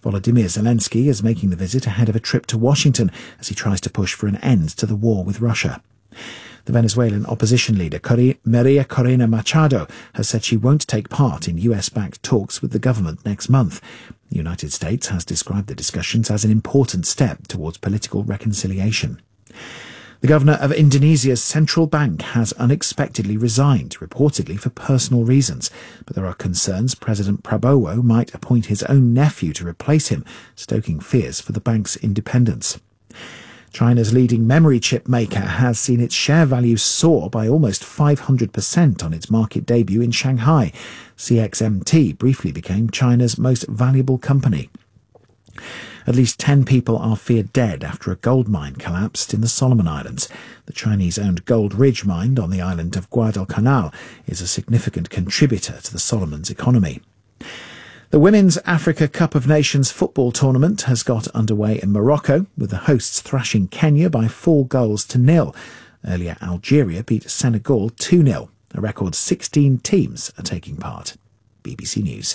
Volodymyr Zelensky is making the visit ahead of a trip to Washington as he tries to push for an end to the war with Russia. The Venezuelan opposition leader Maria Corina Machado has said she won't take part in US-backed talks with the government next month. The United States has described the discussions as an important step towards political reconciliation. The governor of Indonesia's central bank has unexpectedly resigned, reportedly for personal reasons. But there are concerns President Prabowo might appoint his own nephew to replace him, stoking fears for the bank's independence. China's leading memory chip maker has seen its share value soar by almost 500% on its market debut in Shanghai. CXMT briefly became China's most valuable company. At least 10 people are feared dead after a gold mine collapsed in the Solomon Islands. The Chinese-owned Gold Ridge mine on the island of Guadalcanal is a significant contributor to the Solomons' economy. The Women's Africa Cup of Nations football tournament has got underway in Morocco, with the hosts thrashing Kenya by 4-0. Earlier, Algeria beat Senegal 2-0. A record 16 teams are taking part. BBC News.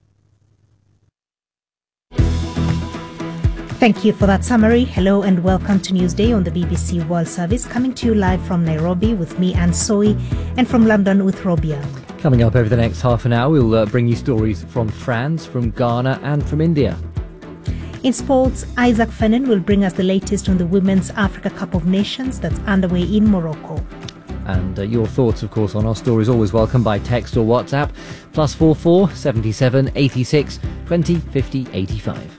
Thank you for that summary. Hello and welcome to Newsday on the BBC World Service, coming to you live from Nairobi with me, Anne Soy, and from London with Robia. Coming up over the next half an hour, we'll bring you stories from France, from Ghana and from India. In sports, Isaac Fennan will bring us the latest on the Women's Africa Cup of Nations that's underway in Morocco. And your thoughts, of course, on our stories always welcome by text or WhatsApp. +44 77 86 20 50 85.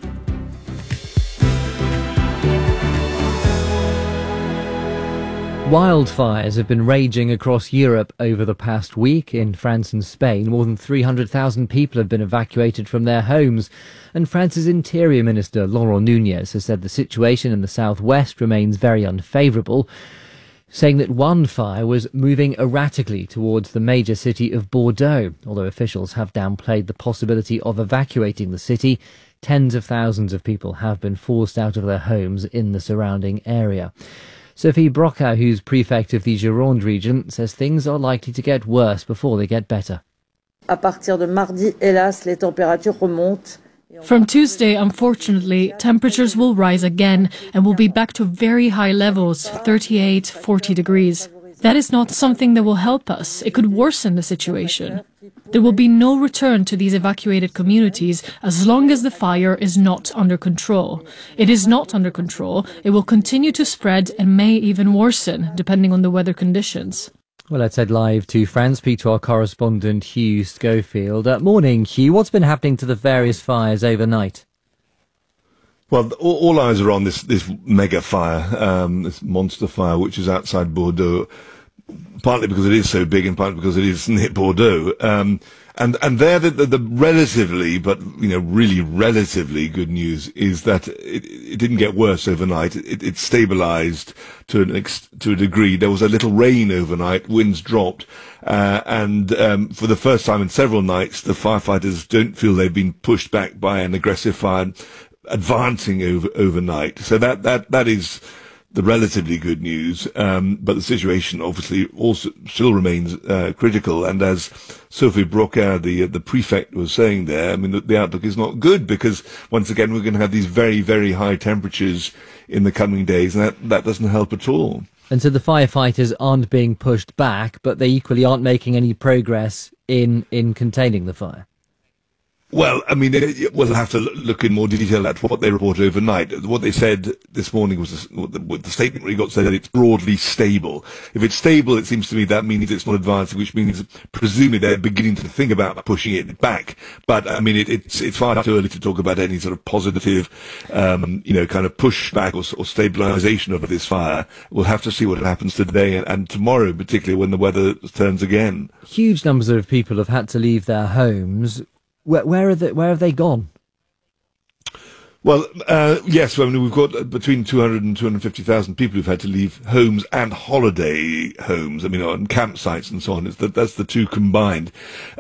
Wildfires have been raging across Europe over the past week. In France and Spain, more than 300,000 people have been evacuated from their homes. And France's Interior Minister, Laurent Nunez, has said the situation in the southwest remains very unfavourable, saying that one fire was moving erratically towards the major city of Bordeaux. Although officials have downplayed the possibility of evacuating the city, tens of thousands of people have been forced out of their homes in the surrounding area. Sophie Broca, who's prefect of the Gironde region, says things are likely to get worse before they get better. From Tuesday, unfortunately, temperatures will rise again and will be back to very high levels, 38, 40 degrees. That is not something that will help us. It could worsen the situation. There will be no return to these evacuated communities as long as the fire is not under control. It is not under control. It will continue to spread and may even worsen, depending on the weather conditions. Well, let's head live to France, speak to our correspondent Hugh Schofield. Morning, Hugh. What's been happening to the various fires overnight? Well, all eyes are on this mega fire, this monster fire, which is outside Bordeaux, partly because it is so big and partly because it is near Bordeaux. And there, the relatively, but really relatively good news is that it didn't get worse overnight. It stabilised to a degree. There was a little rain overnight. Winds dropped, and for the first time in several nights, the firefighters don't feel they've been pushed back by an aggressive fire advancing overnight. So that is the relatively good news, but the situation obviously also still remains critical. And as Sophie Broca, the prefect, was saying there, I mean, the outlook is not good because once again we're going to have these very, very high temperatures in the coming days, and that doesn't help at all. And so the firefighters aren't being pushed back, but they equally aren't making any progress in containing the fire. Well, I mean, we'll have to look in more detail at what they reported overnight. What they said this morning was the statement we got said that it's broadly stable. If it's stable, it seems to me that means it's not advancing, which means presumably they're beginning to think about pushing it back. But I mean, it's far too early to talk about any sort of positive, kind of pushback or stabilisation of this fire. We'll have to see what happens today and tomorrow, particularly when the weather turns again. Huge numbers of people have had to leave their homes. Where have they gone? Well, yes, I mean, we've got between 200 and 250,000 people who've had to leave homes and holiday homes, I mean, on campsites and so on. That's the two combined.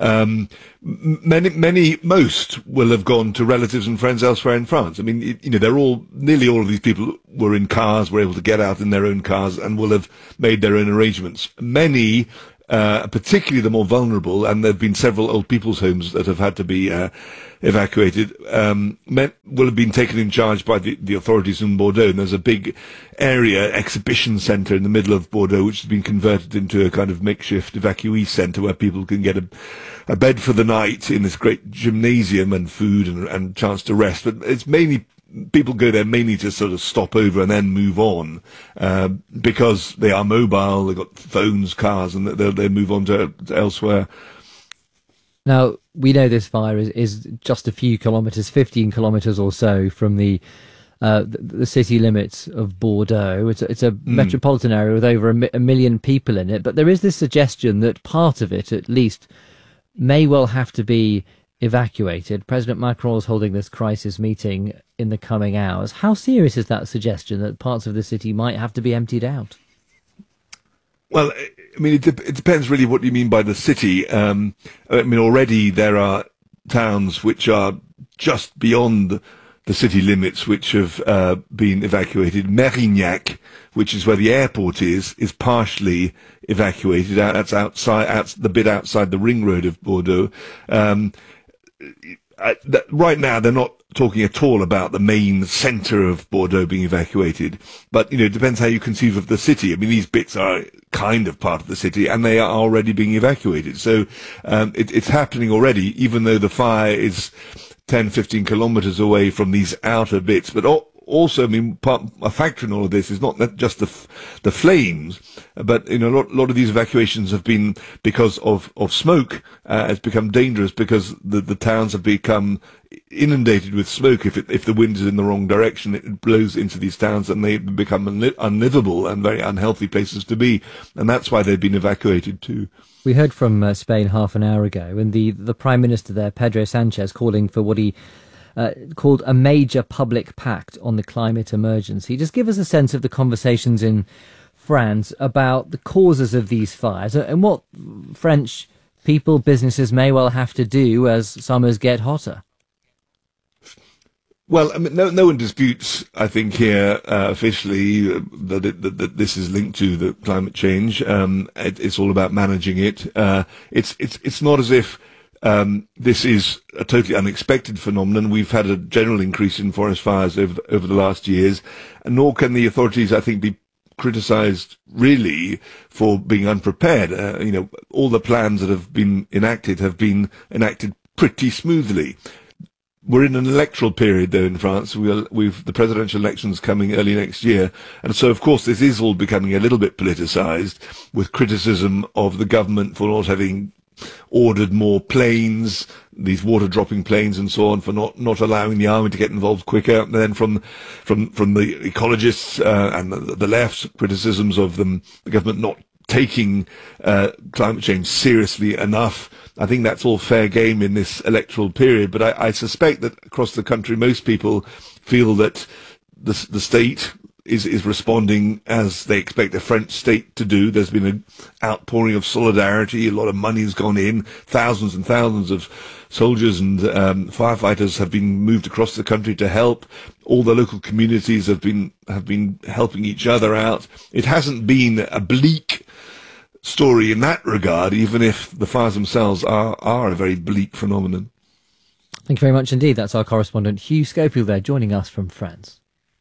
Most will have gone to relatives and friends elsewhere in France. I mean, nearly all of these people were in cars, were able to get out in their own cars and will have made their own arrangements. Many particularly the more vulnerable, and there have been several old people's homes that have had to be evacuated, will have been taken in charge by the authorities in Bordeaux. And there's a big area, exhibition centre in the middle of Bordeaux, which has been converted into a kind of makeshift evacuee centre where people can get a bed for the night in this great gymnasium and food and chance to rest. But it's mainly people go there mainly to sort of stop over and then move on, because they are mobile, they've got phones, cars, and they move on to elsewhere. Now, we know this fire is just a few kilometres, 15 kilometres or so from the city limits of Bordeaux. It's a metropolitan area with over a million people in it, but there is this suggestion that part of it, at least, may well have to be evacuated. President Macron is holding this crisis meeting in the coming hours. How serious is that suggestion that parts of the city might have to be emptied out? Well, I mean, it depends really what you mean by the city. I mean, already there are towns which are just beyond the city limits which have been evacuated. Mérignac, which is where the airport is partially evacuated. That's outside, the bit outside the ring road of Bordeaux. Right now, they're not talking at all about the main centre of Bordeaux being evacuated. But, it depends how you conceive of the city. I mean, these bits are kind of part of the city, and they are already being evacuated. So it's happening already, even though the fire is 10, 15 kilometres away from these outer bits. But also, I mean, a factor in all of this is not just the flames, but a lot of these evacuations have been because of smoke. It's become dangerous because the towns have become inundated with smoke. If the wind is in the wrong direction, it blows into these towns, and they become unlivable and very unhealthy places to be. And that's why they've been evacuated too. We heard from Spain half an hour ago, and the Prime Minister there, Pedro Sanchez, calling for what he called a major public pact on the climate emergency. Just give us a sense of the conversations in France about the causes of these fires and what French people, businesses may well have to do as summers get hotter. Well, I mean, no one disputes, I think, here officially that this is linked to the climate change. It's all about managing it. It's not as if this is a totally unexpected phenomenon. We've had a general increase in forest fires over the last years, and nor can the authorities, I think, be criticised really for being unprepared. All the plans that have been enacted pretty smoothly. We're in an electoral period, though, in France. We've the presidential elections coming early next year, and so, of course, this is all becoming a little bit politicised, with criticism of the government for not having ordered more planes, these water-dropping planes and so on, for not allowing the army to get involved quicker. And then from the ecologists and the left's criticisms of the government not taking climate change seriously enough. I think that's all fair game in this electoral period, but I suspect that across the country most people feel that the state is responding as they expect the French state to do. There's been an outpouring of solidarity, a lot of money's gone in, thousands and thousands of soldiers and firefighters have been moved across the country to help. All the local communities have been helping each other out. It hasn't been a bleak story in that regard, even if the fires themselves are a very bleak phenomenon. Thank you very much indeed. That's our correspondent Hugh Schofield there, joining us from France.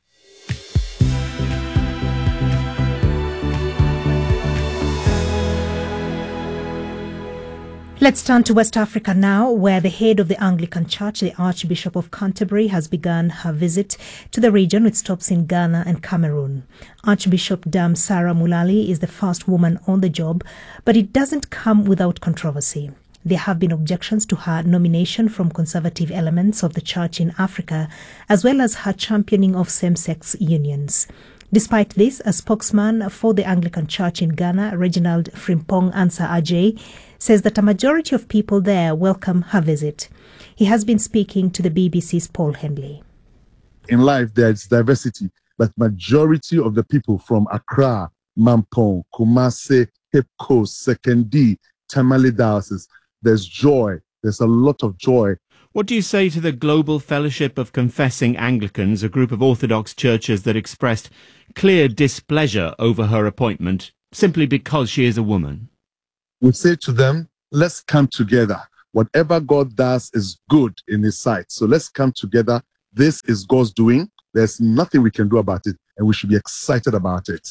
Let's turn to West Africa now, where the head of the Anglican Church, the Archbishop of Canterbury, has begun her visit to the region with stops in Ghana and Cameroon. Archbishop Dame Sarah Mulali is the first woman on the job, but it doesn't come without controversy. There have been objections to her nomination from conservative elements of the church in Africa, as well as her championing of same-sex unions. Despite this, a spokesman for the Anglican Church in Ghana, Reginald Frimpong Ansah Ajay, says that a majority of people there welcome her visit. He has been speaking to the BBC's Paul Henley. In life, there's diversity, but majority of the people from Accra, Mampong, Kumasi, Cape Coast, Sekondi, Tamale Diocese, there's joy. There's a lot of joy. What do you say to the Global Fellowship of Confessing Anglicans, a group of Orthodox churches that expressed clear displeasure over her appointment simply because she is a woman? We say to them, let's come together. Whatever God does is good in His sight. So let's come together. This is God's doing. There's nothing we can do about it, and we should be excited about it.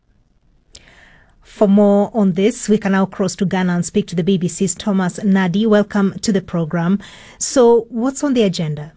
For more on this, we can now cross to Ghana and speak to the BBC's Thomas Nadi. Welcome to the program. So what's on the agenda?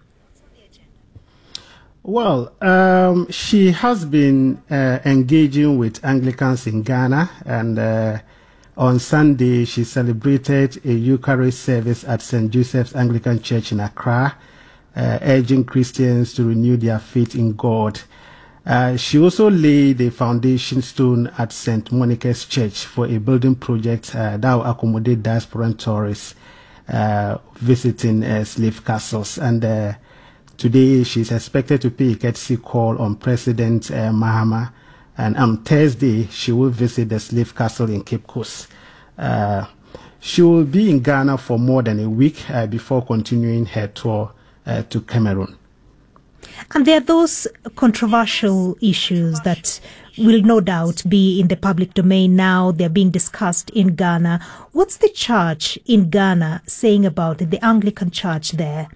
Well, she has been engaging with Anglicans in Ghana, and on Sunday she celebrated a Eucharist service at St. Joseph's Anglican Church in Accra, urging Christians to renew their faith in God. She also laid the foundation stone at St. Monica's Church for a building project that will accommodate diasporan tourists visiting slave castles. And today, she's expected to pay a courtesy call on President Mahama, and on Thursday, she will visit the slave castle in Cape Coast. She will be in Ghana for more than a week before continuing her tour to Cameroon. And there are those controversial issues that will no doubt be in the public domain now. They're being discussed in Ghana. What's the church in Ghana saying about it, the Anglican church there?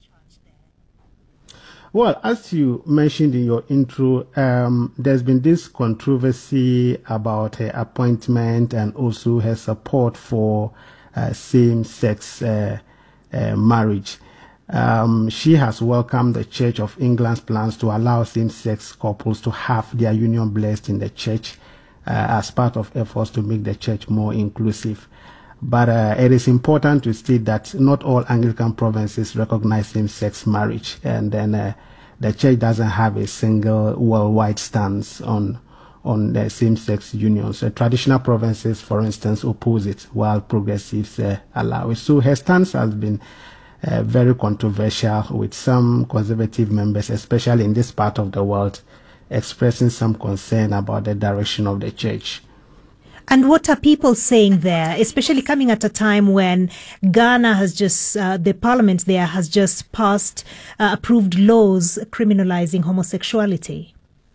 Well, as you mentioned in your intro, there's been this controversy about her appointment and also her support for same-sex marriage. She has welcomed the Church of England's plans to allow same-sex couples to have their union blessed in the church as part of efforts to make the church more inclusive. But it is important to state that not all Anglican provinces recognize same-sex marriage, and then the church doesn't have a single worldwide stance on the same-sex unions. Traditional provinces, for instance, oppose it, while progressives allow it. So her stance has been very controversial, with some conservative members, especially in this part of the world, expressing some concern about the direction of the church. And what are people saying there, especially coming at a time when Ghana has just, the parliament there has just passed, approved laws criminalizing homosexuality?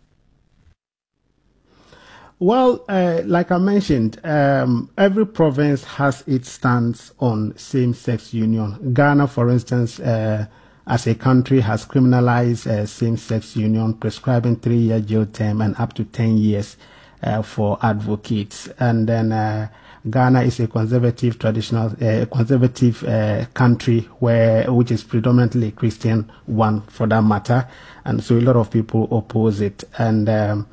Well, like I mentioned, every province has its stance on same-sex union. Ghana, for instance, as a country, has criminalized same-sex union, prescribing 3-year jail term and up to 10 years for advocates. And then Ghana is a conservative, conservative country which is predominantly a Christian one, for that matter, and so a lot of people oppose it. And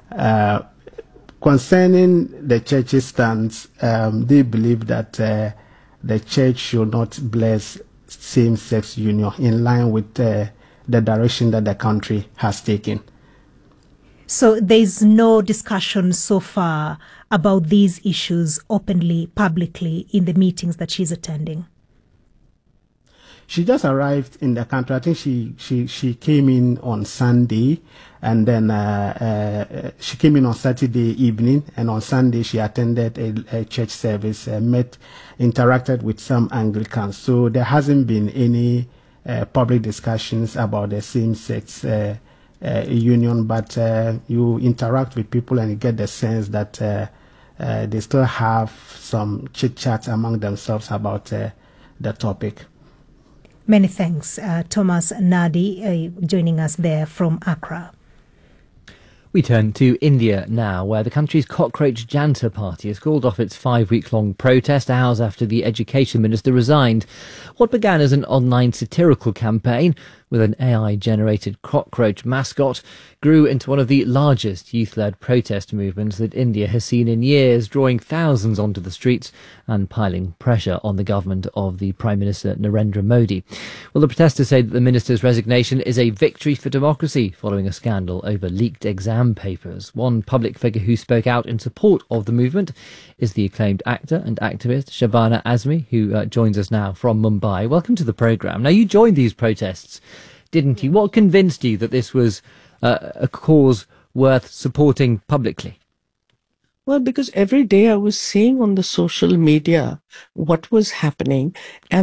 concerning the church's stance, they believe that the church should not bless same-sex union in line with the direction that the country has taken. So there's no discussion so far about these issues openly, publicly, in the meetings that she's attending? She just arrived in the country. I think she came in on Sunday, and then she came in on Saturday evening, and on Sunday she attended a church service, interacted with some Anglicans. So there hasn't been any public discussions about the same-sex union, but you interact with people and you get the sense that they still have some chit-chat among themselves about the topic. Many thanks, Thomas Nadi, joining us there from Accra. We turn to India now, where the country's Cockroach Janta party has called off its 5-week-long protest hours after the education minister resigned. What began as an online satirical campaign with an AI-generated cockroach mascot grew into one of the largest youth-led protest movements that India has seen in years, drawing thousands onto the streets and piling pressure on the government of the Prime Minister Narendra Modi. Well, the protesters say that the minister's resignation is a victory for democracy following a scandal over leaked exam papers. One public figure who spoke out in support of the movement is the acclaimed actor and activist Shabana Azmi, who joins us now from Mumbai. Welcome to the programme. Now, you joined these protests, didn't you? What convinced you that this was a cause worth supporting publicly? Well, because every day I was seeing on the social media what was happening, and the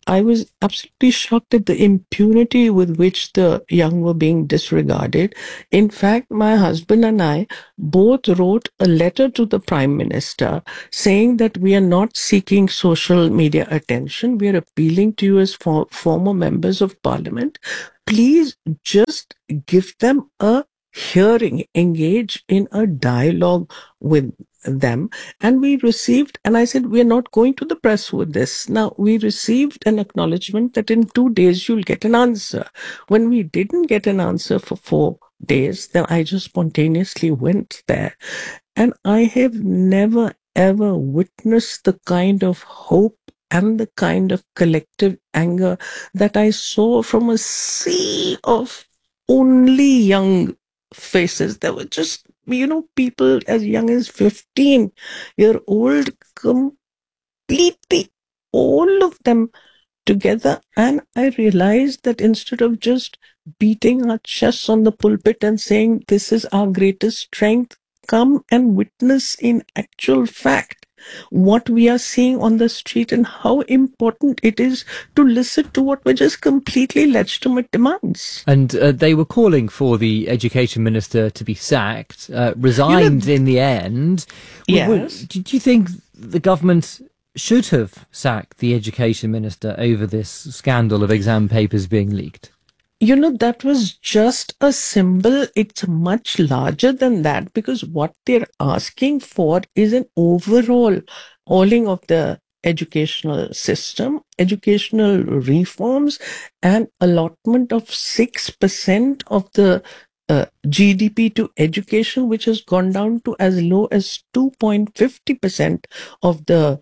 I was absolutely shocked at the impunity with which the young were being disregarded. In fact, my husband and I both wrote a letter to the Prime Minister saying that we are not seeking social media attention. We are appealing to you as former members of Parliament. Please just give them a hearing, engage in a dialogue with them. And we received, and I said, we're not going to the press with this. Now, we received an acknowledgement that in 2 days you'll get an answer. When we didn't get an answer for 4 days, then I just spontaneously went there. And I have never ever witnessed the kind of hope and the kind of collective anger that I saw from a sea of only young faces. There were just, people as young as 15-year-old, completely, all of them together. And I realized that instead of just beating our chests on the pulpit and saying, this is our greatest strength, come and witness in actual fact what we are seeing on the street and how important it is to listen to what were just completely legitimate demands. And they were calling for the education minister to be sacked, resigned in the end. Yes. Did you think the government should have sacked the education minister over this scandal of exam papers being leaked? That was just a symbol. It's much larger than that, because what they're asking for is an overall hauling of the educational system, educational reforms, and allotment of 6% of the GDP to education, which has gone down to as low as 2.50% of the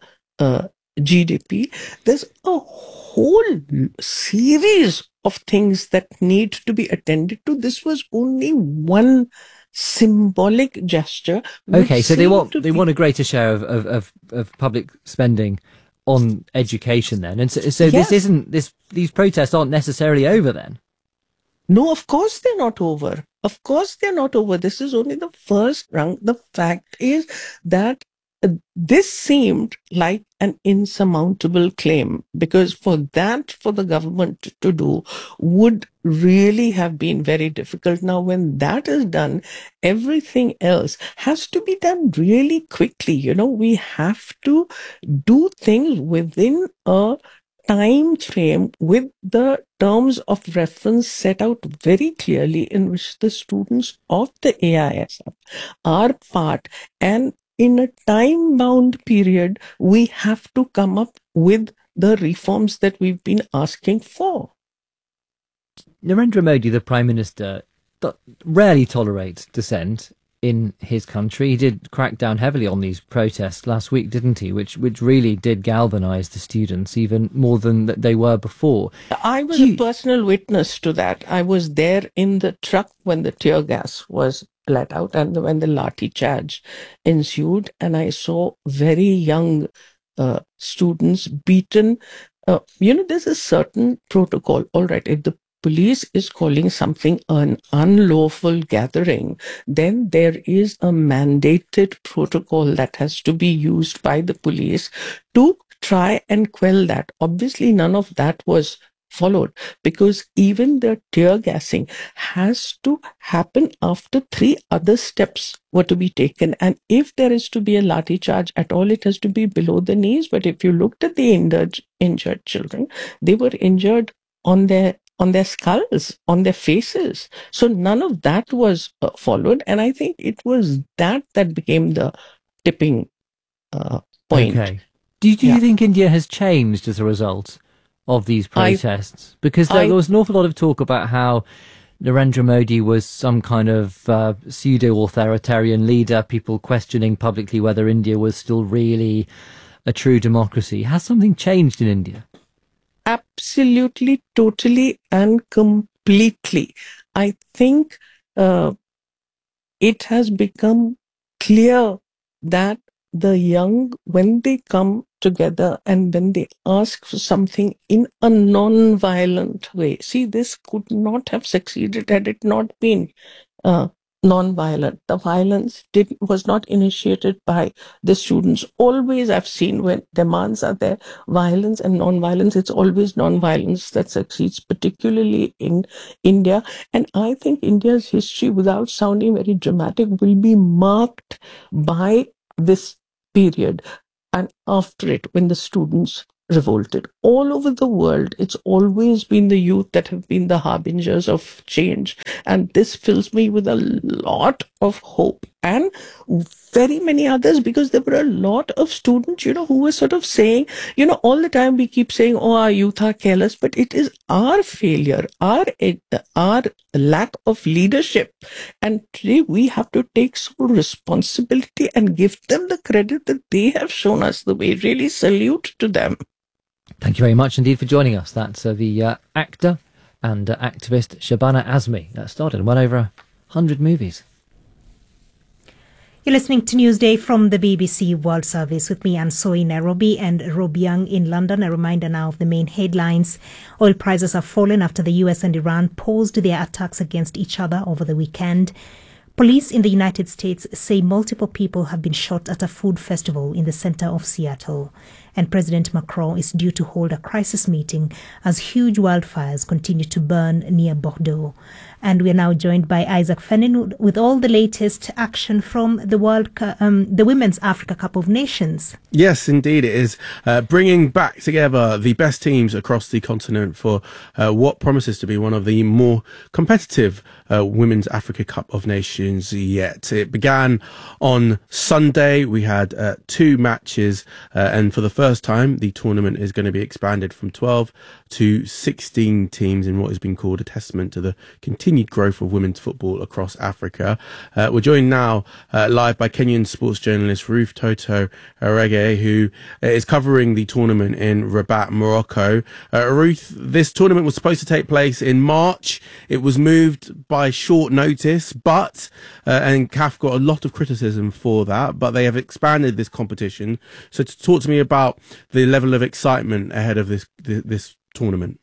GDP. There's a whole series of things that need to be attended to. This was only one symbolic gesture. Okay, so they want a greater share of public spending on education then, and so Yes. these protests aren't necessarily over then. No, of course they're not over. Of course they're not over. This is only the first rung. The fact is that this seemed like an insurmountable claim, because for the government to do would really have been very difficult. Now, when that is done, everything else has to be done really quickly. We have to do things within a time frame with the terms of reference set out very clearly, in which the students of the AISF are part, and in a time-bound period, we have to come up with the reforms that we've been asking for. Narendra Modi, the Prime Minister, rarely tolerates dissent in his country. He did crack down heavily on these protests last week, didn't he? Which really did galvanise the students even more than they were before. I was a personal witness to that. I was there in the truck when the tear gas was let out and when the lathi charge ensued, and I saw very young students beaten. There's a certain protocol. All right, if the police is calling something an unlawful gathering, then there is a mandated protocol that has to be used by the police to try and quell that. Obviously, none of that was followed, because even the tear gassing has to happen after 3 other steps were to be taken. And if there is to be a lathi charge at all, it has to be below the knees. But if you looked at the injured children, they were injured on their skulls, on their faces. So none of that was followed. And I think it was that became the tipping point. Okay. Do you think India has changed as a result of these protests? Because there was an awful lot of talk about how Narendra Modi was some kind of pseudo-authoritarian leader, people questioning publicly whether India was still really a true democracy. Has something changed in India? Absolutely, totally, and completely. I think it has become clear that the young, when they come together and when they ask for something in a non-violent way, see, this could not have succeeded had it not been non-violent. The violence was not initiated by the students. Always I've seen when demands are there, violence and non-violence, it's always non-violence that succeeds, particularly in India. And I think India's history, without sounding very dramatic, will be marked by this period and after it, when the students revolted. All over the world, it's always been the youth that have been the harbingers of change. And this fills me with a lot of hope and very many others, because there were a lot of students, who were sort of saying, all the time we keep saying, oh, our youth are careless, but it is our failure, our lack of leadership. And today we have to take some responsibility and give them the credit that they have shown us the way. Really salute to them. Thank you very much indeed for joining us. That's the actor and activist Shabana Azmi. That starred in well over 100 movies. You're listening to Newsday from the BBC World Service with me, Ansoi in Nairobi and Rob Young in London. A reminder now of the main headlines. Oil prices have fallen after the US and Iran paused their attacks against each other over the weekend. Police in the United States say multiple people have been shot at a food festival in the center of Seattle. And President Macron is due to hold a crisis meeting as huge wildfires continue to burn near Bordeaux. And we are now joined by Isaac Fennin with all the latest action from the the Women's Africa Cup of Nations. Yes, indeed it is. Bringing back together the best teams across the continent for what promises to be one of the more competitive Women's Africa Cup of Nations yet. It began on Sunday. We had 2 matches, and for the first time, the tournament is going to be expanded from 12 to 16 teams in what has been called a testament to the continued growth of women's football across Africa. We're joined now live by Kenyan sports journalist Ruth Toto Arege, who is covering the tournament in Rabat, Morocco. Ruth, this tournament was supposed to take place in March. It was moved by short notice, but and CAF got a lot of criticism for that, but they have expanded this competition. So to talk to me about the level of excitement ahead of this tournament.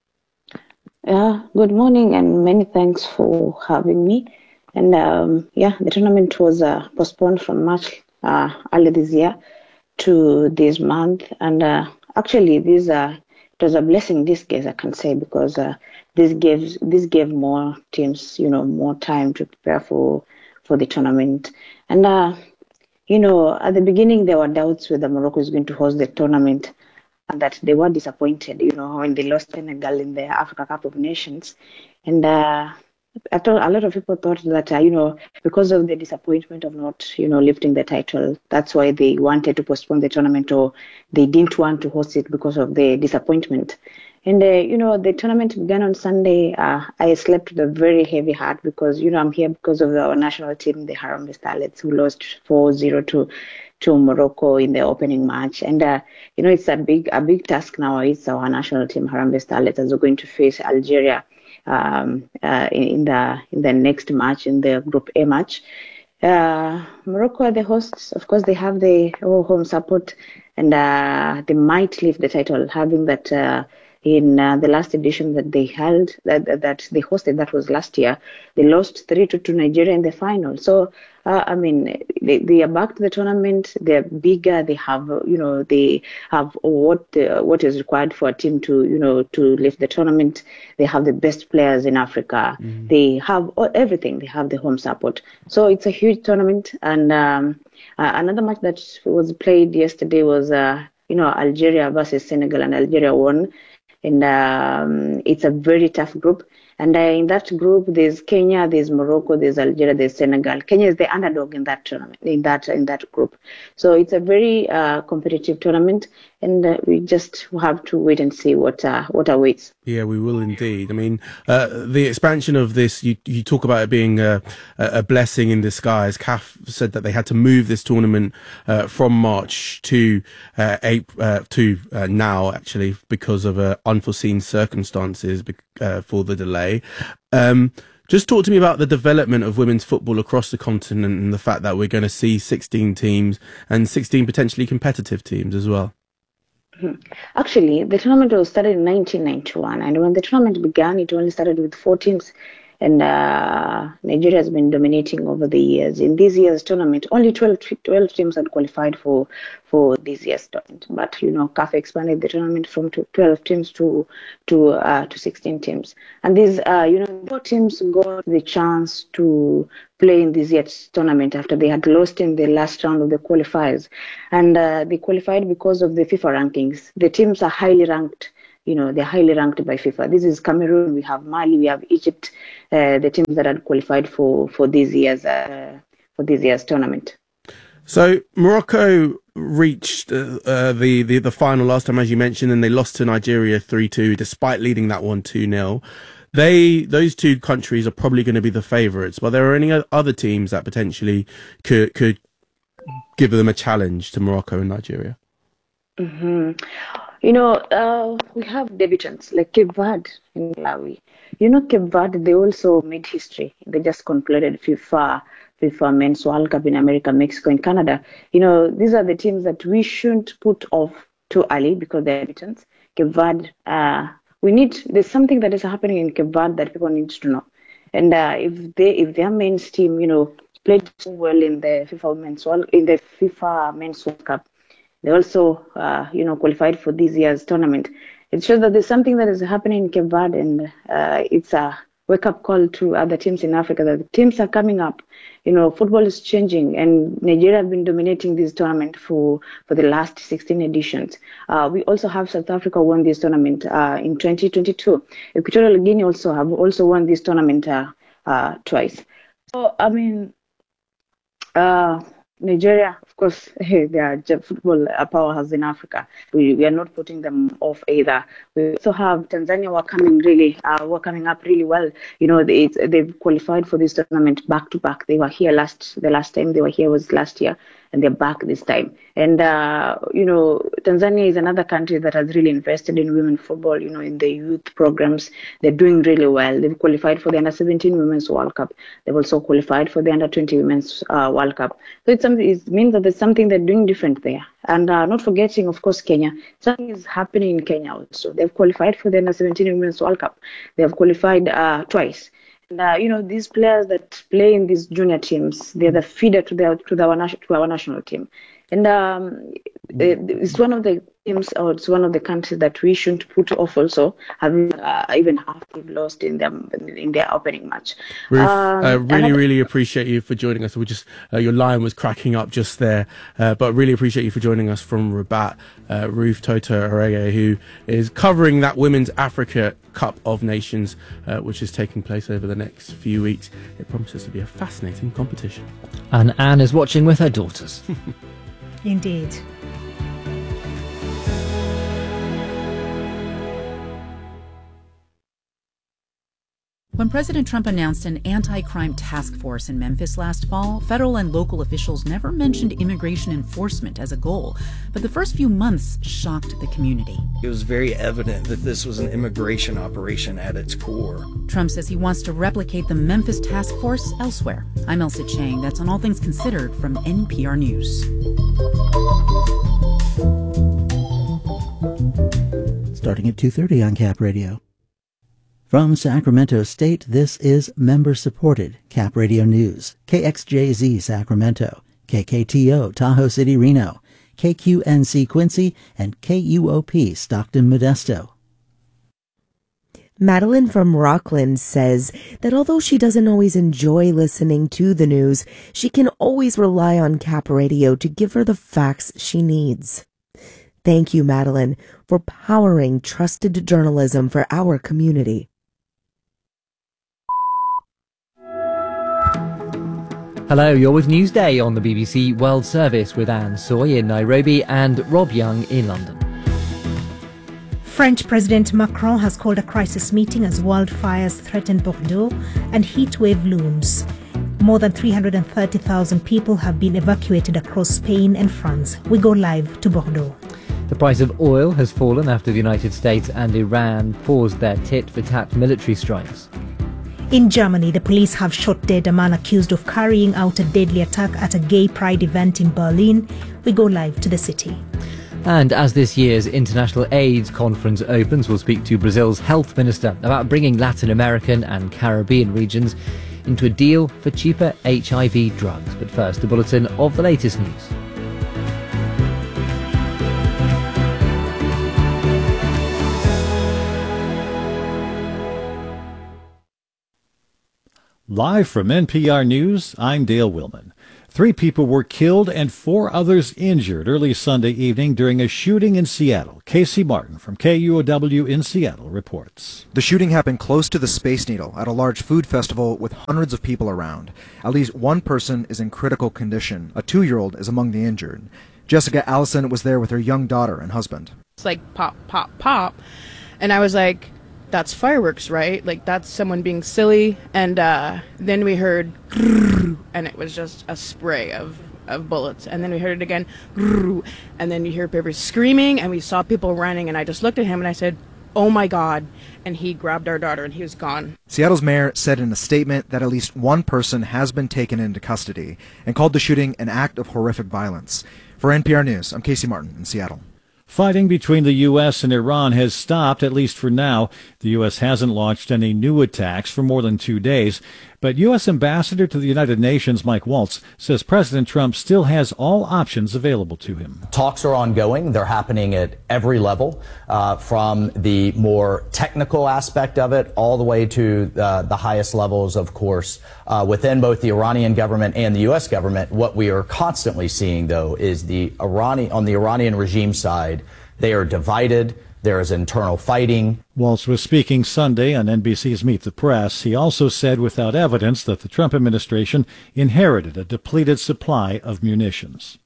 Good morning and many thanks for having me. And the tournament was postponed from March early this year to this month. And actually, it was a blessing this case, I can say, because this gave more teams, more time to prepare for the tournament. And at the beginning there were doubts whether Morocco is going to host the tournament, and that they were disappointed, when they lost Senegal in the Africa Cup of Nations. And a lot of people thought that, because of the disappointment of not, lifting the title, that's why they wanted to postpone the tournament, or they didn't want to host it because of the disappointment. And, the tournament began on Sunday. I slept with a very heavy heart because, I'm here because of our national team, the Harambee Starlets, who lost 4-0 to Morocco in the opening match. And, it's a big task now. It's our national team, Harambee Starlets, as we're going to face Algeria in the next match, in the Group A match. Morocco are the hosts. Of course, they have the home support, and they might lift the title, having that in the last edition that they held, that they hosted, that was last year, they lost 3-2 to Nigeria in the final. So, they are back to the tournament. They're bigger. They have, they have what is required for a team to lift the tournament. They have the best players in Africa. Mm. They have everything. They have the home support. So it's a huge tournament. And another match that was played yesterday was, Algeria versus Senegal, and Algeria won. And it's a very tough group. And in that group, there's Kenya, there's Morocco, there's Algeria, there's Senegal. Kenya is the underdog in that tournament, in that group. So it's a very competitive tournament, and we just have to wait and see what awaits. Yeah, we will indeed. The expansion of this, you talk about it being a blessing in disguise. CAF said that they had to move this tournament from March to April to now, actually, because of unforeseen circumstances for the delay. Just talk to me about the development of women's football across the continent and the fact that we're going to see 16 teams and 16 potentially competitive teams as well. Actually, the tournament was started in 1991, and when the tournament began, it only started with 4 teams. And Nigeria has been dominating over the years. In this year's tournament, only 12 teams had qualified for this year's tournament. But CAF expanded the tournament from 12 teams to 16 teams. And these 4 teams got the chance to play in this year's tournament after they had lost in the last round of the qualifiers. And they qualified because of the FIFA rankings. The teams are highly ranked. They're highly ranked by FIFA. This is Cameroon, we have Mali, we have Egypt, the teams that had qualified for this year's tournament. So Morocco reached the final last time, as you mentioned, and they lost to Nigeria 3-2, despite leading that one 2-0. Those two countries are probably going to be the favourites, but there are any other teams that potentially could give them a challenge to Morocco and Nigeria? Mm-hmm. We have debutants like Cape Verde in Malawi. Cape Verde, they also made history. They just concluded FIFA Men's World Cup in America, Mexico, and Canada. These are the teams that we shouldn't put off too early because they're debutants. Cape Verde, there's something that is happening in Cape Verde that people need to know. And if their men's team, played so well in the FIFA Men's World Cup, they also, qualified for this year's tournament. It shows that there's something that is happening in Cape Verde, and it's a wake-up call to other teams in Africa that the teams are coming up. Football is changing, and Nigeria have been dominating this tournament for the last 16 editions. We also have South Africa won this tournament in 2022. Equatorial Guinea also won this tournament twice. So, Nigeria, of course, they are football powerhouse in Africa. We are not putting them off either. We also have Tanzania were coming up really well. They've qualified for this tournament back to back. They were here the last time they were here was last year, and they're back this time. And Tanzania is another country that has really invested in women football. In the youth programs, they're doing really well. They've qualified for the Under-17 Women's World Cup. They've also qualified for the Under-20 Women's World Cup. So it means that there's something they're doing different there. And not forgetting, of course, Kenya. Something is happening in Kenya also. They've qualified for the Under-17 Women's World Cup. They have qualified twice. And these players that play in these junior teams, they're the feeder to our national team. And it's one of the teams, or it's one of the countries that we shouldn't put off also, having even after they've lost in their opening match. Ruth, really appreciate you for joining us. Your line was cracking up just there, but really appreciate you for joining us from Rabat. Ruth Toto Orege, who is covering that Women's Africa Cup of Nations, which is taking place over the next few weeks. It promises to be a fascinating competition. And Anne is watching with her daughters. Indeed. When President Trump announced an anti-crime task force in Memphis last fall, federal and local officials never mentioned immigration enforcement as a goal. But the first few months shocked the community. It was very evident that this was an immigration operation at its core. Trump says he wants to replicate the Memphis task force elsewhere. I'm Elsa Chang. That's on All Things Considered from NPR News. Starting at 2:30 on Cap Radio. From Sacramento State, this is member-supported Cap Radio News. KXJZ Sacramento, KKTO Tahoe City Reno, KQNC Quincy, and KUOP Stockton Modesto. Madeline from Rockland says that although she doesn't always enjoy listening to the news, she can always rely on Cap Radio to give her the facts she needs. Thank you, Madeline, for powering trusted journalism for our community. Hello, you're with Newsday on the BBC World Service with Anne Soy in Nairobi and Rob Young in London. French President Macron has called a crisis meeting as wildfires threaten Bordeaux and heatwave looms. More than 330,000 people have been evacuated across Spain and France. We go live to Bordeaux. The price of oil has fallen after the United States and Iran paused their tit-for-tat military strikes. In Germany, the police have shot dead a man accused of carrying out a deadly attack at a gay pride event in Berlin. We go live to the city. And as this year's International AIDS Conference opens, we'll speak to Brazil's health minister about bringing Latin American and Caribbean regions into a deal for cheaper HIV drugs. But first, a bulletin of the latest news. Live from NPR News, I'm Dale Willman. 3 people were killed and 4 others injured early Sunday evening during a shooting in Seattle. Casey Martin from KUOW in Seattle reports. The shooting happened close to the Space Needle at a large food festival with hundreds of people around. At least one person is in critical condition. A 2-year-old is among the injured. Jessica Allison was there with her young daughter and husband. It's like pop, pop, pop. And I was like, that's fireworks, right? Like, that's someone being silly. And then we heard, and it was just a spray of bullets. And then we heard it again, and then you hear people screaming, and we saw people running. And I just looked at him and I said, oh my God. And he grabbed our daughter and he was gone. Seattle's mayor said in a statement that at least one person has been taken into custody and called the shooting an act of horrific violence. For NPR News, I'm Casey Martin in Seattle. Fighting between the U.S. and Iran has stopped, at least for now. The U.S. hasn't launched any new attacks for more than 2 days. But U.S. Ambassador to the United Nations, Mike Waltz, says President Trump still has all options available to him. Talks are ongoing. They're happening at every level, from the more technical aspect of it all the way to the highest levels, of course, within both the Iranian government and the U.S. government. What we are constantly seeing, though, is on the Iranian regime side, they are divided. There is internal fighting. Waltz was speaking Sunday on NBC's Meet the Press. He also said without evidence that the Trump administration inherited a depleted supply of munitions.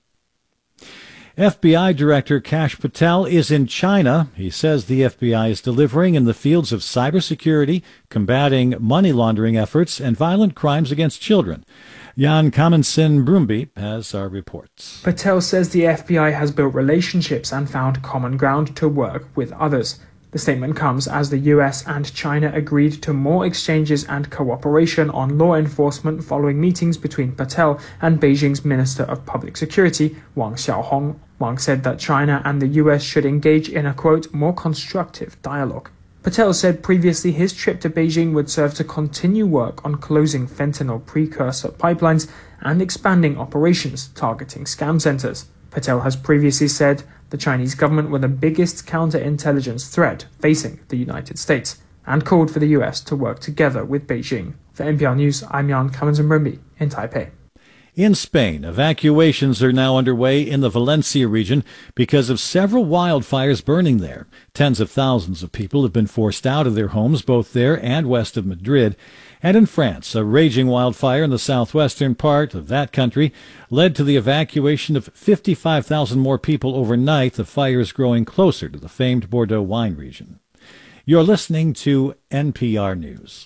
FBI Director Kash Patel is in China. He says the FBI is delivering in the fields of cybersecurity, combating money laundering efforts, and violent crimes against children. Jan Kamensin Brumby has our reports. Patel says the FBI has built relationships and found common ground to work with others. The statement comes as the US and China agreed to more exchanges and cooperation on law enforcement following meetings between Patel and Beijing's Minister of Public Security, Wang Xiaohong. Wang said that China and the US should engage in a, quote, more constructive dialogue. Patel said previously his trip to Beijing would serve to continue work on closing fentanyl precursor pipelines and expanding operations targeting scam centers. Patel has previously said the Chinese government were the biggest counterintelligence threat facing the United States and called for the US to work together with Beijing. For NPR News, I'm Jan Kamensin in Taipei. In Spain, evacuations are now underway in the Valencia region because of several wildfires burning there. Tens of thousands of people have been forced out of their homes both there and west of Madrid. And in France, a raging wildfire in the southwestern part of that country led to the evacuation of 55,000 more people overnight. The fire is growing closer to the famed Bordeaux wine region. You're listening to NPR News.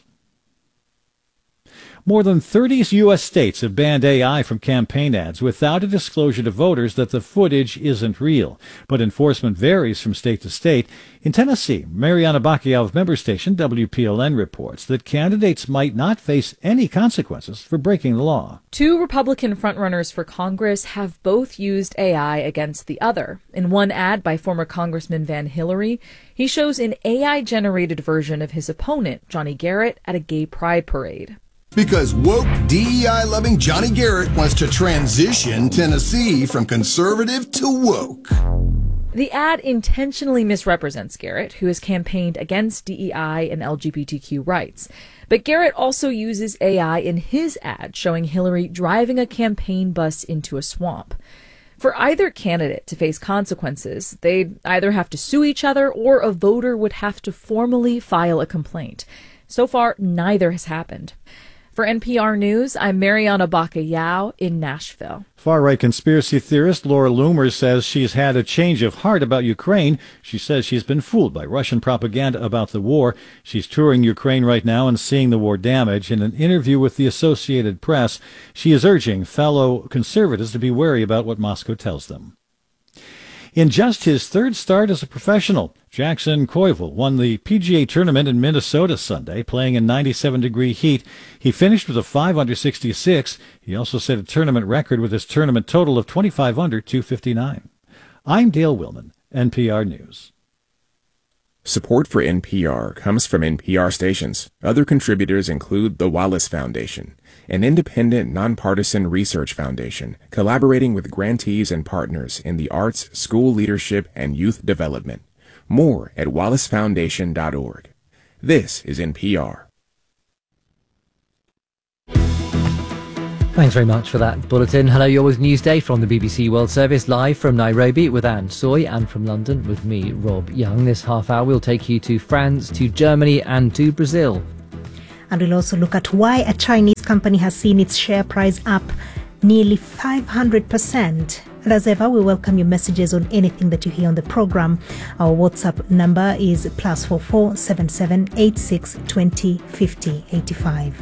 More than 30 U.S. states have banned AI from campaign ads without a disclosure to voters that the footage isn't real. But enforcement varies from state to state. In Tennessee, Mariana Bacchiao of member station WPLN reports that candidates might not face any consequences for breaking the law. 2 Republican frontrunners for Congress have both used AI against the other. In one ad by former Congressman Van Hillary, he shows an AI-generated version of his opponent, Johnny Garrett, at a gay pride parade. Because woke, DEI-loving Johnny Garrett wants to transition Tennessee from conservative to woke. The ad intentionally misrepresents Garrett, who has campaigned against DEI and LGBTQ rights. But Garrett also uses AI in his ad, showing Hillary driving a campaign bus into a swamp. For either candidate to face consequences, they'd either have to sue each other or a voter would have to formally file a complaint. So far, neither has happened. For NPR News, I'm Mariana Bacchiao in Nashville. Far-right conspiracy theorist Laura Loomer says she's had a change of heart about Ukraine. She says she's been fooled by Russian propaganda about the war. She's touring Ukraine right now and seeing the war damage. In an interview with the Associated Press, she is urging fellow conservatives to be wary about what Moscow tells them. In just his third start as a professional, Jackson Koivu won the PGA tournament in Minnesota Sunday, playing in 97-degree heat. He finished with a 5 under 66. He also set a tournament record with his tournament total of 25 under 259. I'm Dale Willman, NPR News. Support for NPR comes from NPR stations. Other contributors include the Wallace Foundation, an independent, nonpartisan research foundation collaborating with grantees and partners in the arts, school leadership, and youth development. More at wallacefoundation.org. This is NPR. Thanks very much for that bulletin. Hello, yours Newsday from the BBC World Service, live from Nairobi with Anne Soy, and from London with me, Rob Young. This half hour we'll take you to France, to Germany and to Brazil. And we'll also look at why a Chinese company has seen its share price up nearly 500%. And as ever, we welcome your messages on anything that you hear on the programme. Our WhatsApp number is +44 77 86 20 50 85.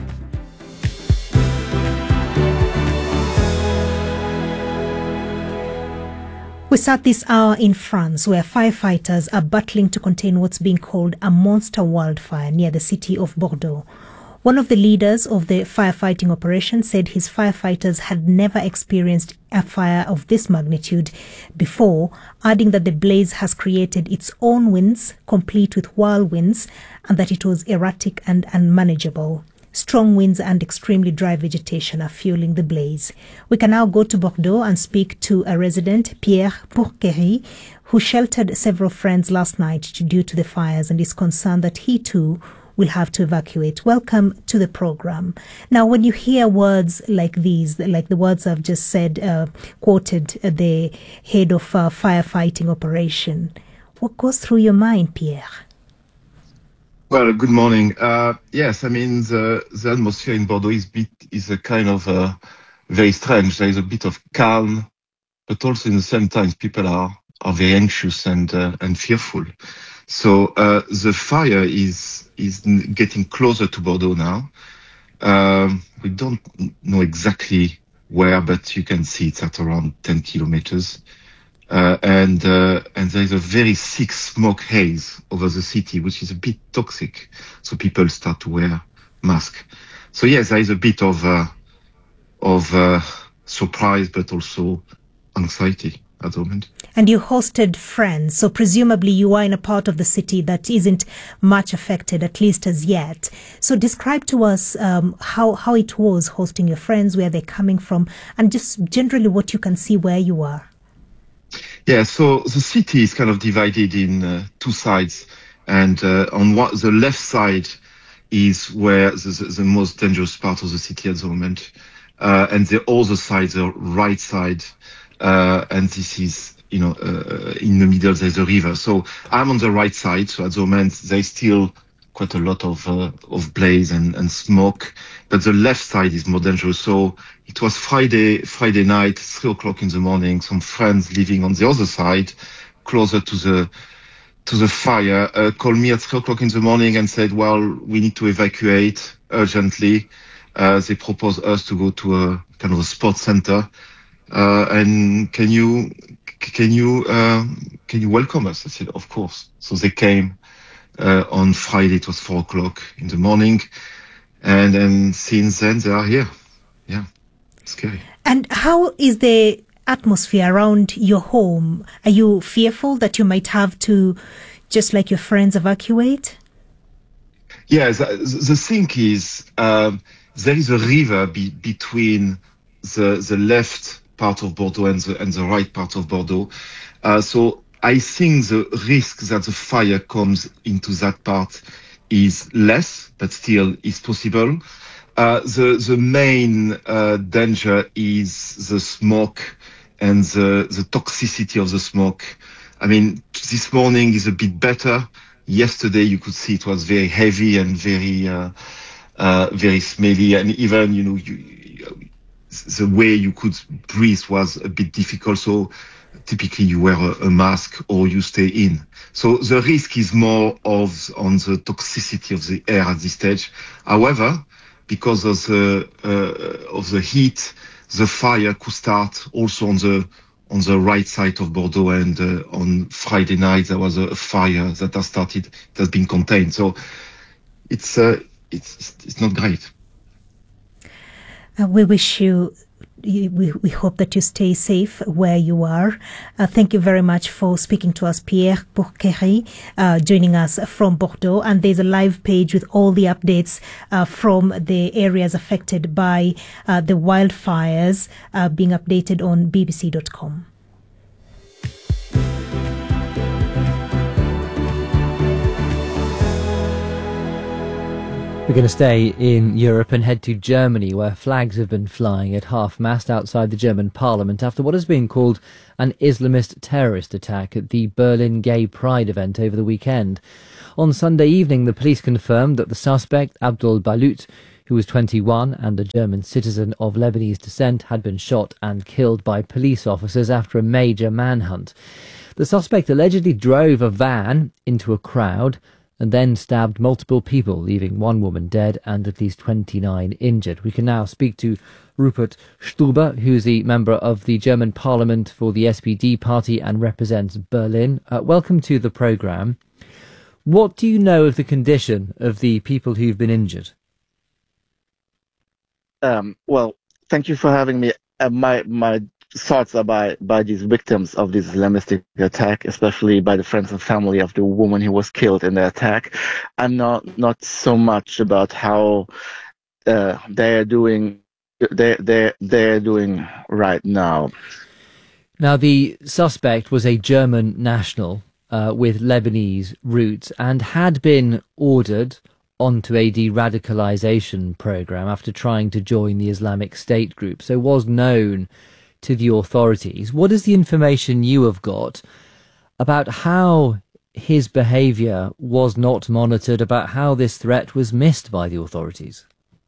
We start this hour in France, where firefighters are battling to contain what's being called a monster wildfire near the city of Bordeaux. One of the leaders of the firefighting operation said his firefighters had never experienced a fire of this magnitude before, adding that the blaze has created its own winds, complete with whirlwinds, and that it was erratic and unmanageable. Strong winds and extremely dry vegetation are fueling the blaze. We can now go to Bordeaux and speak to a resident, Pierre Pourquerie, who sheltered several friends last night due to the fires and is concerned that he too will have to evacuate. Welcome to the program. Now, when you hear words like these, like the words I've just said, quoted the head of firefighting operation, what goes through your mind, Pierre? Well, good morning. Yes, I mean, the atmosphere in Bordeaux is a kind of very strange. There is a bit of calm, but also in the same time, people are very anxious and fearful. So the fire is getting closer to Bordeaux now. We don't know exactly where, but you can see it's at around 10 kilometers. And there is a very thick smoke haze over the city, which is a bit toxic. So people start to wear masks. So yes, there is a bit of surprise, but also anxiety at the moment. And you hosted friends, so presumably you are in a part of the city that isn't much affected, at least as yet. So describe to us how it was hosting your friends, where they're coming from, and just generally what you can see where you are. Yeah, so the city is kind of divided in two sides, and on the left side is where the most dangerous part of the city at the moment, and the other side, the right side, and this is, in the middle there's a river. So I'm on the right side, so at the moment there's still quite a lot of blaze and smoke, but the left side is more dangerous. So it was Friday night, 3:00 in the morning. Some friends living on the other side, closer to the fire, called me at 3:00 in the morning and said, "Well, we need to evacuate urgently." They proposed us to go to a kind of a sports center, and can you welcome us? I said, "Of course." So they came. On Friday, it was 4:00 in the morning, and then since then they are here. Yeah, scary. And how is the atmosphere around your home? Are you fearful that you might have to, just like your friends, evacuate? Yeah, the thing is, there is a river between the left part of Bordeaux and the right part of Bordeaux. So I think the risk that the fire comes into that part is less, but still is possible. The main danger is the smoke and the toxicity of the smoke. I mean, this morning is a bit better. Yesterday, you could see it was very heavy and very smelly, and even the way you could breathe was a bit difficult. So typically you wear a mask or you stay in. So the risk is more on the toxicity of the air at this stage. However, because of the heat, the fire could start also on the right side of Bordeaux, and on Friday night there was a fire that has started, that has been contained. So it's not great. We wish you we hope that you stay safe where you are. Thank you very much for speaking to us, Pierre Bourquerie, joining us from Bordeaux. And there's a live page with all the updates from the areas affected by the wildfires being updated on bbc.com. We're going to stay in Europe and head to Germany, where flags have been flying at half-mast outside the German parliament after what has been called an Islamist terrorist attack at the Berlin Gay Pride event over the weekend. On Sunday evening, the police confirmed that the suspect, Abdul Balut, who was 21 and a German citizen of Lebanese descent, had been shot and killed by police officers after a major manhunt. The suspect allegedly drove a van into a crowd and then stabbed multiple people, leaving one woman dead and at least 29 injured. We can now speak to Rupert Stuber, who's the member of the German parliament for the SPD party and represents Berlin. Welcome to the programme. What do you know of the condition of the people who've been injured? Well, thank you for having me. My thoughts are by these victims of this Islamistic attack, especially by the friends and family of the woman who was killed in the attack. I'm not so much about how they're doing right now. Now, the suspect was a German national with Lebanese roots and had been ordered onto a de-radicalization program after trying to join the Islamic State group, so was known to the authorities. What is the information you have got about how his behaviour was not monitored, about how this threat was missed by the authorities?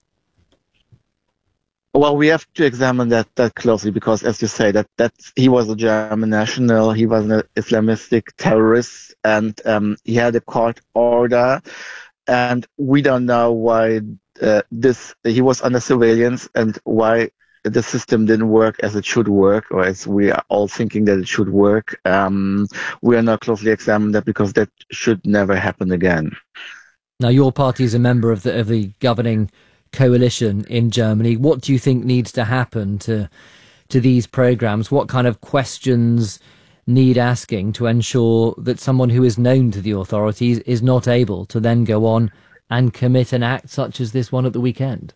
Well, we have to examine that closely because, as you say, that he was a German national, he was an Islamistic terrorist, and he had a court order, and we don't know why he was under surveillance and why the system didn't work as it should work, or as we are all thinking that it should work. We are now closely examining that because that should never happen again. Now, your party is a member of the governing coalition in Germany. What do you think needs to happen to these programs? What kind of questions need asking to ensure that someone who is known to the authorities is not able to then go on and commit an act such as this one at the weekend?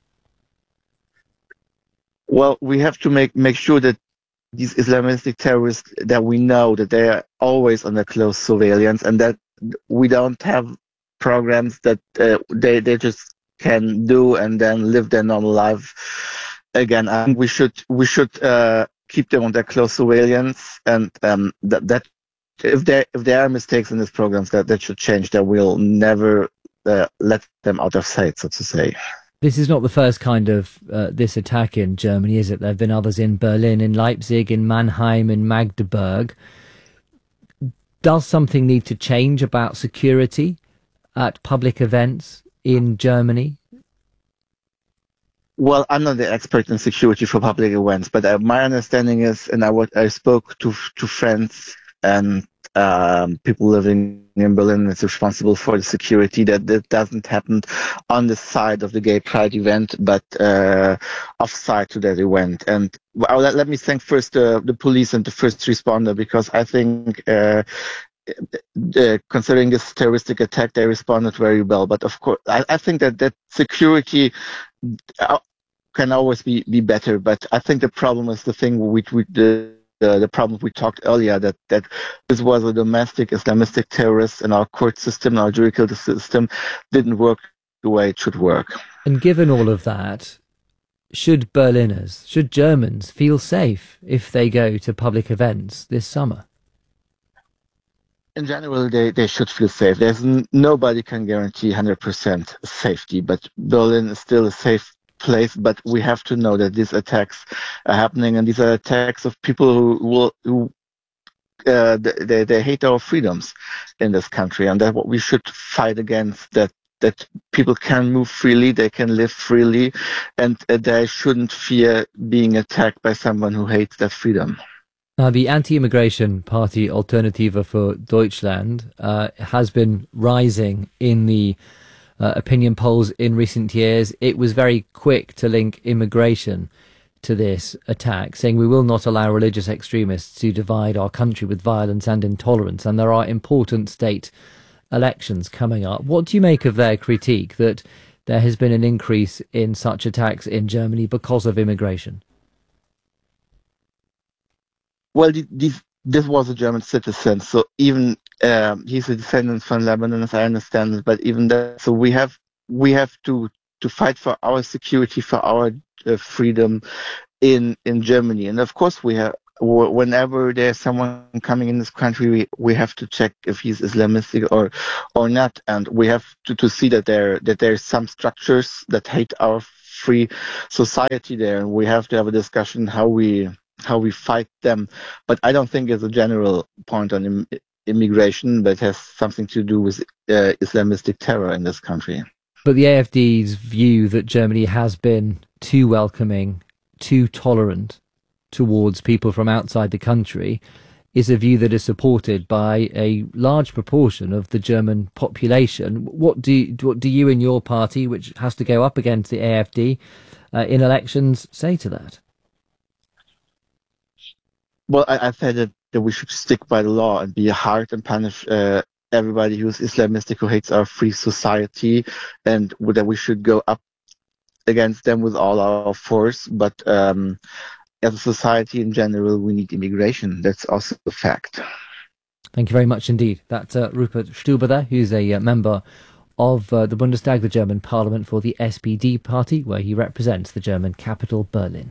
Well, we have to make sure that these Islamistic terrorists, that we know that they are always under close surveillance and that we don't have programs that they just can do and then live their normal life again. And we should keep them under close surveillance, and that if there are mistakes in these programs, that should change. That we'll never let them out of sight, so to say. This is not the first kind of this attack in Germany, is it? There have been others in Berlin, in Leipzig, in Mannheim, in Magdeburg. Does something need to change about security at public events in Germany? Well, I'm not the expert in security for public events, but my understanding is, and I spoke to friends and people living in Berlin that's responsible for the security, that doesn't happen on the side of the Gay Pride event, but off-side to that event. And let me thank first the police and the first responder, because I think considering this terroristic attack, they responded very well. But of course, I think that security can always be better. But I think the problem is the thing the problem we talked earlier, that this was a domestic Islamistic terrorist, and our court system, our judicial system didn't work the way it should work. And given all of that, should Germans feel safe if they go to public events this summer? In general, they should feel safe. Nobody can guarantee 100% safety, but Berlin is still a safe place. But we have to know that these attacks are happening, and these are attacks of people who they hate our freedoms in this country, and that's what we should fight against. That people can move freely, they can live freely, and they shouldn't fear being attacked by someone who hates that freedom. Now, the anti-immigration party Alternative für Deutschland has been rising in the opinion polls in recent years. It was very quick to link immigration to this attack, saying we will not allow religious extremists to divide our country with violence and intolerance, and there are important state elections coming up. What do you make of their critique that there has been an increase in such attacks in Germany because of immigration? Well, this was a German citizen, so even he's a descendant from Lebanon, as I understand it. But even that, so we have to fight for our security, for our freedom in Germany, and of course we have. Whenever there's someone coming in this country, we have to check if he's Islamistic or not, and we have to see that there's some structures that hate our free society there, and we have to have a discussion how we fight them. But I don't think it's a general point on immigration, but it has something to do with Islamistic terror in this country. But the AfD's view that Germany has been too welcoming, too tolerant towards people from outside the country is a view that is supported by a large proportion of the German population. What do you in your party, which has to go up against the AfD in elections, say to that? Well, I said that we should stick by the law and be hard and punish everybody who's Islamistic, who hates our free society, and that we should go up against them with all our force. But as a society in general, we need immigration. That's also a fact. Thank you very much indeed. That's Rupert Stuber there, who's a member of the Bundestag, the German parliament for the SPD party, where he represents the German capital, Berlin.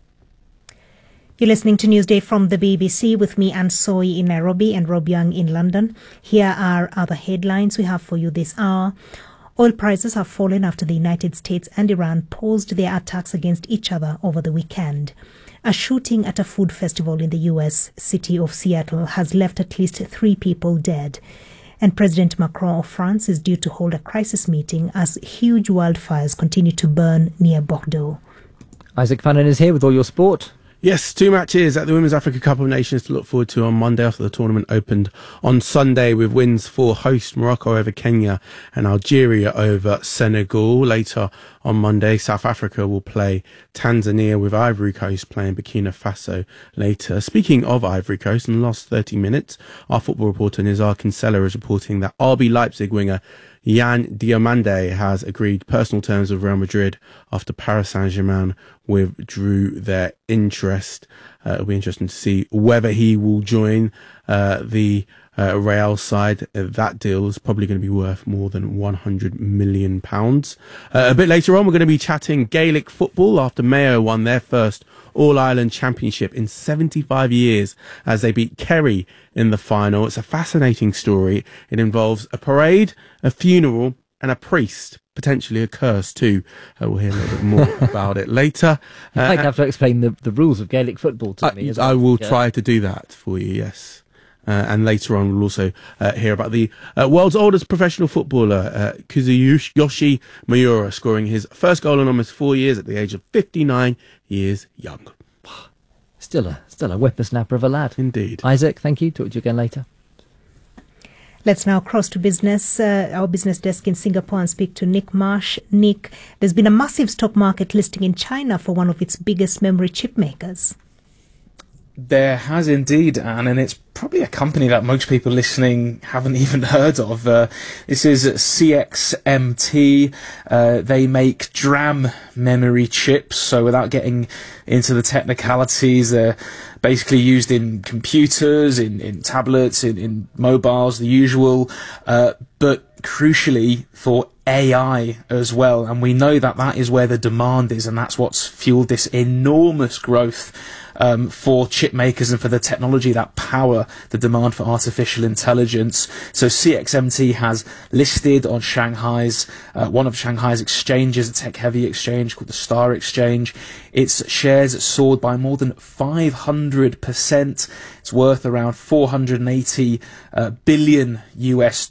You're listening to Newsday from the BBC with me, Anne Soy in Nairobi and Rob Young in London. Here are other headlines we have for you this hour. Oil prices have fallen after the United States and Iran paused their attacks against each other over the weekend. A shooting at a food festival in the U.S. city of Seattle has left at least 3 people dead. And President Macron of France is due to hold a crisis meeting as huge wildfires continue to burn near Bordeaux. Isaac Fannin is here with all your sport. Yes, 2 matches at the Women's Africa Cup of Nations to look forward to on Monday after the tournament opened on Sunday with wins for host Morocco over Kenya and Algeria over Senegal. Later on Monday, South Africa will play Tanzania with Ivory Coast playing Burkina Faso later. Speaking of Ivory Coast, in the last 30 minutes, our football reporter Nizar Kinsella is reporting that RB Leipzig winger Yan Diomande has agreed personal terms with Real Madrid after Paris Saint-Germain withdrew their interest. It'll be interesting to see whether he will join the Real side. That deal is probably going to be worth more than £100 million. A bit later on, we're going to be chatting Gaelic football after Mayo won their first All-Ireland Championship in 75 years as they beat Kerry in the final. It's a fascinating story. It involves a parade, a funeral, and a priest, potentially a curse too. We'll hear a little bit more about it later. You might have to explain the rules of Gaelic football to me. I will try to do that for you, yes. And later on, we'll also hear about the world's oldest professional footballer, Kazuyoshi Miura, scoring his first goal in almost 4 years at the age of 59 years young. Still a whippersnapper of a lad. Indeed. Isaac, thank you. Talk to you again later. Let's now cross to business, our business desk in Singapore, and speak to Nick Marsh. Nick, there's been a massive stock market listing in China for one of its biggest memory chip makers. There has indeed, Anne, and it's probably a company that most people listening haven't even heard of. This is CXMT. They make DRAM memory chips, so without getting into the technicalities, they're basically used in computers, in tablets, in mobiles, the usual, but crucially for AI as well. And we know that that is where the demand is, and that's what's fueled this enormous growth for chip makers and for the technology that power the demand for artificial intelligence. So CXMT has listed on Shanghai's one of Shanghai's exchanges, a tech-heavy exchange called the Star Exchange. Its shares soared by more than 500%. It's worth around $480 billion US.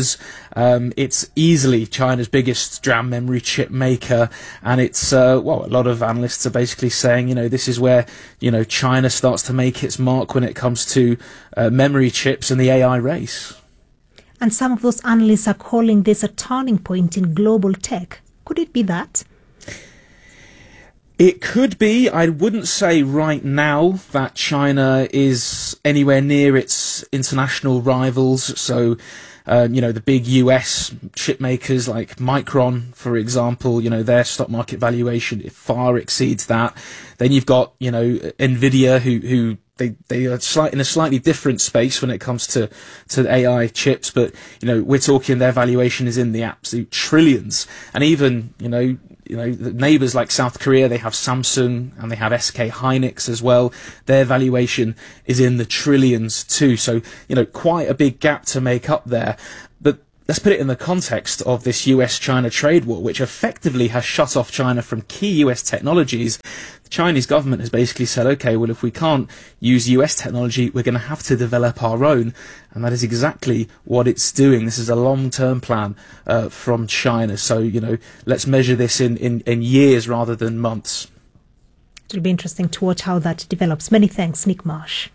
It's easily China's biggest DRAM memory chip maker, and it's a lot of analysts are basically saying, this is where China starts to make its mark when it comes to memory chips and the AI race. And some of those analysts are calling this a turning point in global tech. Could it be that? It could be. I wouldn't say right now that China is anywhere near its international rivals. So, the big US chip makers like Micron, for example, their stock market valuation far exceeds that. Then you've got, Nvidia, who they are in a slightly different space when it comes to AI chips, but we're talking their valuation is in the absolute trillions, and even the neighbours like South Korea, they have Samsung and they have SK Hynix as well. Their valuation is in the trillions too. So quite a big gap to make up there. But let's put it in the context of this US-China trade war, which effectively has shut off China from key US technologies. The Chinese government has basically said, okay, well, if we can't use US technology, we're going to have to develop our own. And that is exactly what it's doing. This is a long-term plan from China. So, let's measure this in years rather than months. It'll be interesting to watch how that develops. Many thanks, Nick Marsh.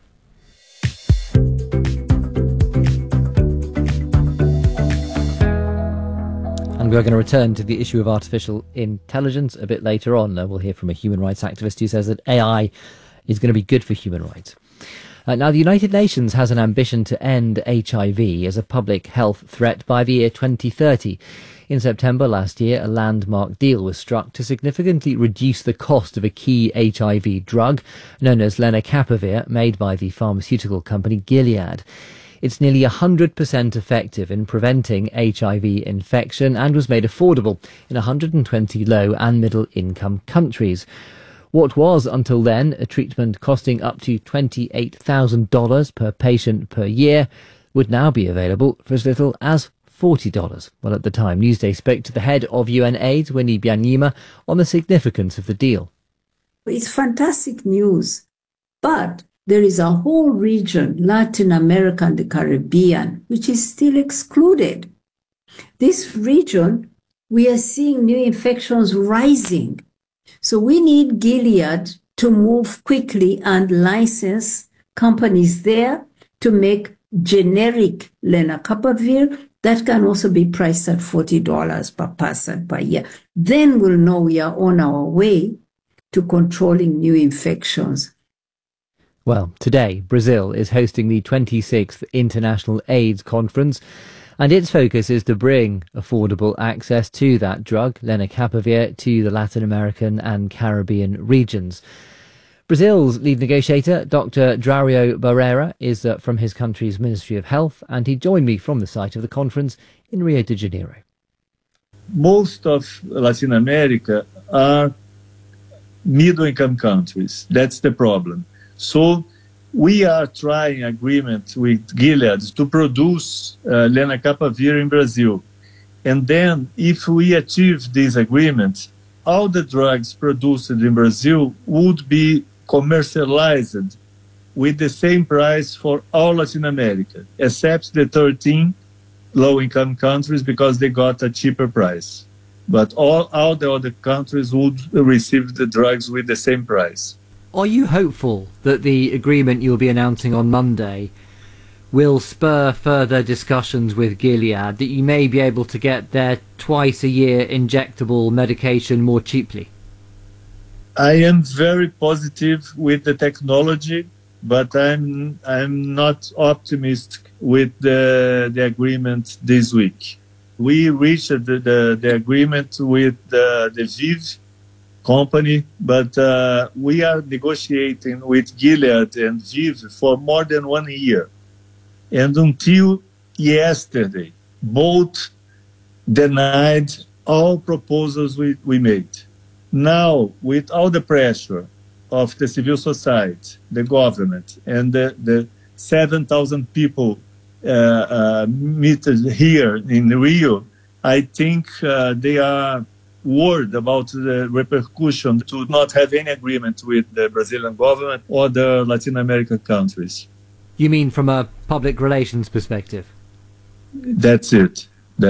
And we're going to return to the issue of artificial intelligence a bit later on. We'll hear from a human rights activist who says that AI is going to be good for human rights. Now, the United Nations has an ambition to end HIV as a public health threat by the year 2030. In September last year, a landmark deal was struck to significantly reduce the cost of a key HIV drug known as lenacapavir, made by the pharmaceutical company Gilead. It's nearly 100% effective in preventing HIV infection and was made affordable in 120 low and middle income countries. What was, until then, a treatment costing up to $28,000 per patient per year would now be available for as little as $40. Well, at the time, Newsday spoke to the head of UNAIDS, Winnie Byanyima, on the significance of the deal. It's fantastic news, but there is a whole region, Latin America and the Caribbean, which is still excluded. This region, we are seeing new infections rising. So we need Gilead to move quickly and license companies there to make generic lenacapavir that can also be priced at $40 per person per year. Then we'll know we are on our way to controlling new infections. Well, today, Brazil is hosting the 26th International AIDS Conference, and its focus is to bring affordable access to that drug, lenacapavir, to the Latin American and Caribbean regions. Brazil's lead negotiator, Dr. Dario Barreira, is from his country's Ministry of Health, and he joined me from the site of the conference in Rio de Janeiro. Most of Latin America are middle-income countries. That's the problem. So we are trying agreement with Gilead to produce lenacapavir in Brazil. And then if we achieve this agreement, all the drugs produced in Brazil would be commercialized with the same price for all Latin America, except the 13 low-income countries because they got a cheaper price. But all the other countries would receive the drugs with the same price. Are you hopeful that the agreement you'll be announcing on Monday will spur further discussions with Gilead, that you may be able to get their twice-a-year injectable medication more cheaply? I am very positive with the technology, but I'm not optimistic with the agreement this week. We reached the agreement with the ViiV company, but we are negotiating with Gilead and ViiV for more than 1 year. And until yesterday, both denied all proposals we made. Now, with all the pressure of the civil society, the government, and the 7,000 people meted here in Rio, I think they are worried about the repercussion to not have any agreement with the Brazilian government or the Latin American countries. You mean from a public relations perspective? That's it.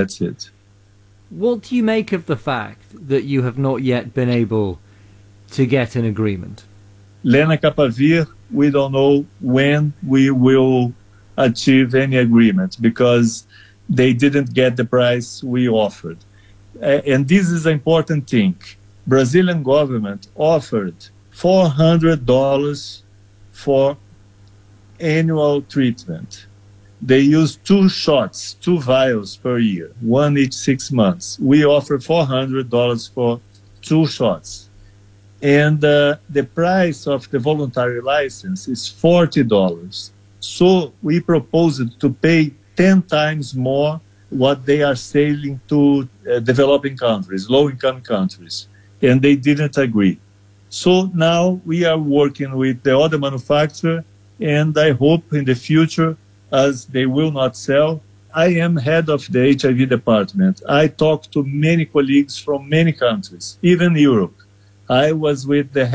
What do you make of the fact that you have not yet been able to get an agreement? Lenacapavir, we don't know when we will achieve any agreement because they didn't get the price we offered. And this is an important thing. Brazilian government offered $400 for annual treatment. They use 2 shots, 2 vials per year, one each 6 months. We offer $400 for 2 shots. And the price of the voluntary license is $40. So we proposed to pay 10 times more what they are selling to developing countries, low-income countries. And they didn't agree. So now we are working with the other manufacturer, and I hope in the future, as they will not sell, I am head of the HIV department. I talk to many colleagues from many countries, even Europe. I was with the